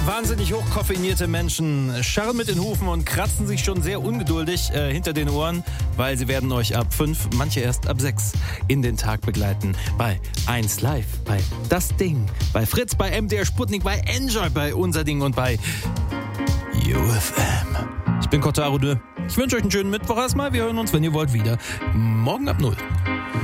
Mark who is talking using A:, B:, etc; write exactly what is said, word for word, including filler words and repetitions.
A: Wahnsinnig hochkoffeinierte Menschen scharren mit den Hufen und kratzen sich schon sehr ungeduldig äh, hinter den Ohren, weil sie werden euch ab fünf, manche erst ab sechs in den Tag begleiten. Bei eins Live, bei Das Ding, bei Fritz, bei M D R Sputnik, bei Enjoy, bei Unser Ding und bei U F M. Ich bin Kotaro Dö. Ich wünsche euch einen schönen Mittwoch erstmal. Wir hören uns, wenn ihr wollt, wieder morgen ab null.